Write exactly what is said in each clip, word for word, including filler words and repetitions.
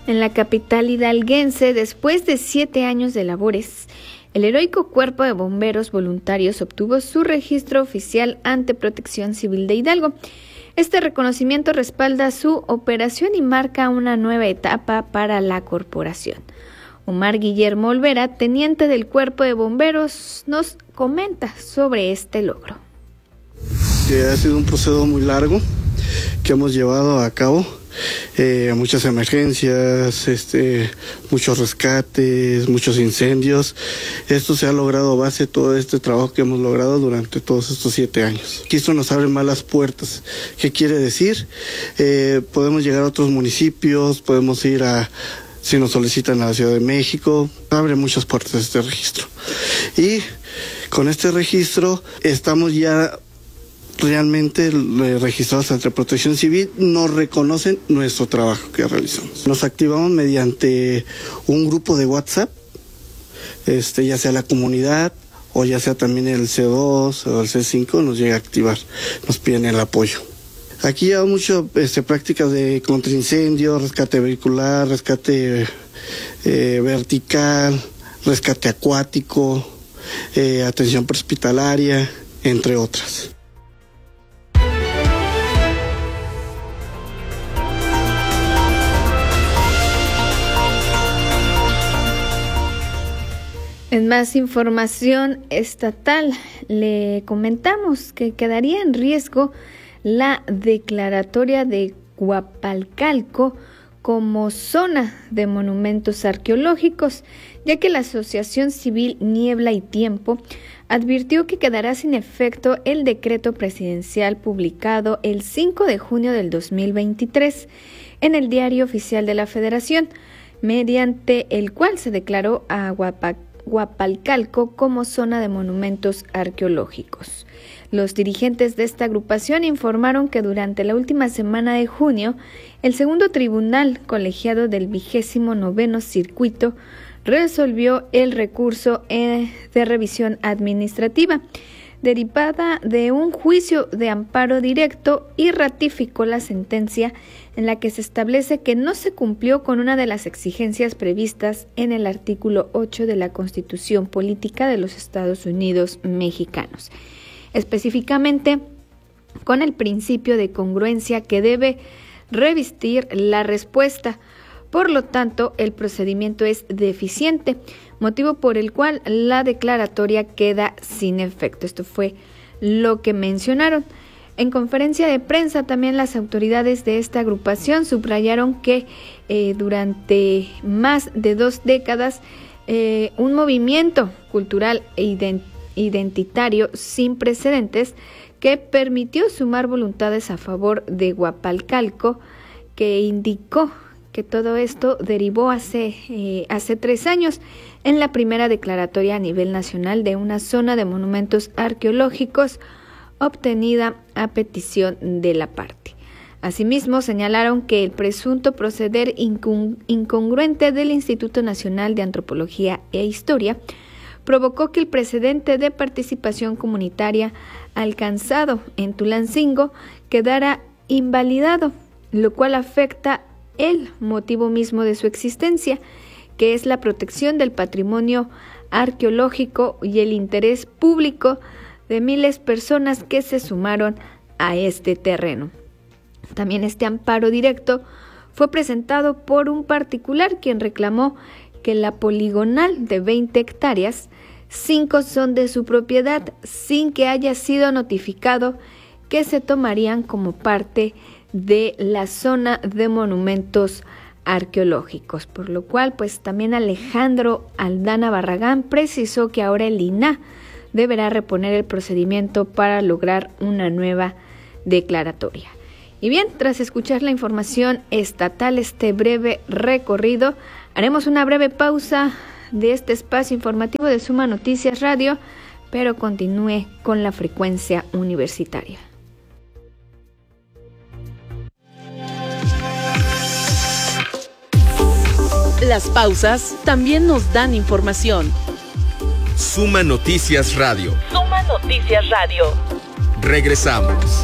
En la capital hidalguense, después de siete años de labores, el heroico Cuerpo de Bomberos Voluntarios obtuvo su registro oficial ante Protección Civil de Hidalgo. Este reconocimiento respalda su operación y marca una nueva etapa para la corporación. Omar Guillermo Olvera, teniente del Cuerpo de Bomberos, nos comenta sobre este logro. Que ha sido un proceso muy largo que hemos llevado a cabo. Eh, muchas emergencias, este, muchos rescates, muchos incendios. Esto se ha logrado a base de todo este trabajo que hemos logrado durante todos estos siete años. Esto nos abre más las puertas. ¿Qué quiere decir? Eh, podemos llegar a otros municipios, podemos ir a, si nos solicitan, a la Ciudad de México. Abre muchas puertas este registro. Y con este registro estamos ya realmente registrados ante Protección Civil, nos reconocen nuestro trabajo que realizamos. Nos activamos mediante un grupo de WhatsApp, este, ya sea la comunidad o ya sea también el C dos o el C cinco, nos llega a activar, nos piden el apoyo. Aquí hay mucho este, prácticas de contraincendio, rescate vehicular, rescate eh, vertical, rescate acuático, eh, atención prehospitalaria, entre otras. En más información estatal, le comentamos que quedaría en riesgo la declaratoria de Guapalcalco como zona de monumentos arqueológicos, ya que la Asociación Civil Niebla y Tiempo advirtió que quedará sin efecto el decreto presidencial publicado el cinco de junio del dos mil veintitrés en el Diario Oficial de la Federación, mediante el cual se declaró a Guapalcalco Guapalcalco como zona de monumentos arqueológicos. Los dirigentes de esta agrupación informaron que durante la última semana de junio, el segundo tribunal colegiado del vigésimo noveno circuito resolvió el recurso de revisión administrativa derivada de un juicio de amparo directo y ratificó la sentencia en la que se establece que no se cumplió con una de las exigencias previstas en el artículo ocho de la Constitución Política de los Estados Unidos Mexicanos, específicamente con el principio de congruencia que debe revestir la respuesta. Por lo tanto, el procedimiento es deficiente, motivo por el cual la declaratoria queda sin efecto. Esto fue lo que mencionaron. En conferencia de prensa, también las autoridades de esta agrupación subrayaron que eh, durante más de dos décadas, eh, un movimiento cultural e ident- identitario sin precedentes que permitió sumar voluntades a favor de Guapalcalco, que indicó que todo esto derivó hace, eh, hace tres años en la primera declaratoria a nivel nacional de una zona de monumentos arqueológicos obtenida a petición de la parte. Asimismo, señalaron que el presunto proceder incon- incongruente del Instituto Nacional de Antropología e Historia provocó que el precedente de participación comunitaria alcanzado en Tulancingo quedara invalidado, lo cual afecta el motivo mismo de su existencia, que es la protección del patrimonio arqueológico y el interés público de miles de personas que se sumaron a este terreno. También este amparo directo fue presentado por un particular quien reclamó que la poligonal de veinte hectáreas, cinco son de su propiedad sin que haya sido notificado que se tomarían como parte de la zona de monumentos arqueológicos, por lo cual pues también Alejandro Aldana Barragán precisó que ahora el I N A H deberá reponer el procedimiento para lograr una nueva declaratoria. Y bien, tras escuchar la información estatal, este breve recorrido, haremos una breve pausa de este espacio informativo de Suma Noticias Radio, pero continúe con la frecuencia universitaria. Las pausas también nos dan información. Suma Noticias Radio. Suma Noticias Radio. Regresamos.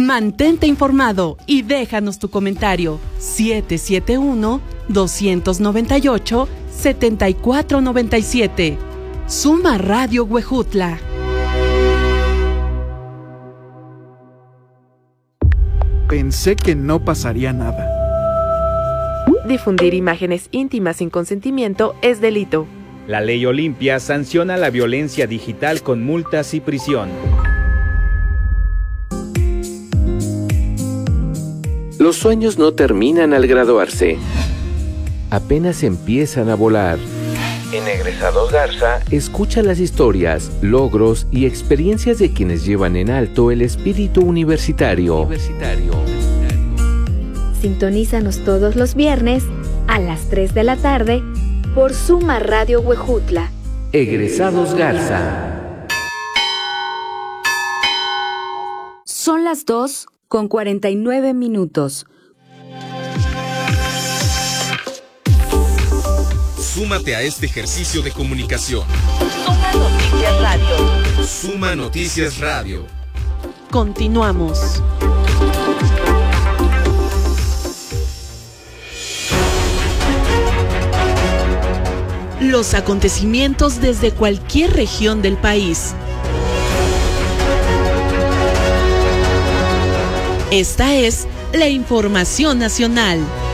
Mantente informado y déjanos tu comentario. siete siete uno, dos nueve ocho, siete cuatro nueve siete. Suma Radio Huejutla. Pensé que no pasaría nada. Difundir imágenes íntimas sin consentimiento es delito. La Ley Olimpia sanciona la violencia digital con multas y prisión. Los sueños no terminan al graduarse. Apenas empiezan a volar. En Egresados Garza, escucha las historias, logros y experiencias de quienes llevan en alto el espíritu universitario. universitario. Sintonízanos todos los viernes a las tres de la tarde por Suma Radio Huejutla. Egresados Garza. Son las dos con cuarenta y nueve minutos. Súmate a este ejercicio de comunicación. Suma Noticias Radio. Suma Noticias Radio. Continuamos. Los acontecimientos desde cualquier región del país. Esta es la información nacional.